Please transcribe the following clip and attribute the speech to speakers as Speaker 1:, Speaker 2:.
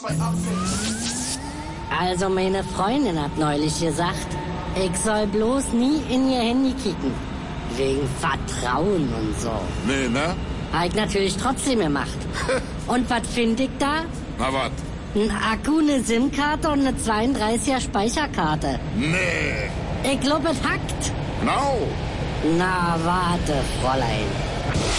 Speaker 1: Also meine Freundin hat neulich gesagt, ich soll bloß nie in ihr Handy kicken. Wegen Vertrauen und so.
Speaker 2: Nee, ne?
Speaker 1: Hab ich natürlich trotzdem gemacht. Und was finde ich da?
Speaker 2: Na wat?
Speaker 1: Ein Akku, eine SIM-Karte und eine 32er Speicherkarte.
Speaker 2: Nee.
Speaker 1: Ich glaub, es hackt.
Speaker 2: No.
Speaker 1: Na, warte, Fräulein.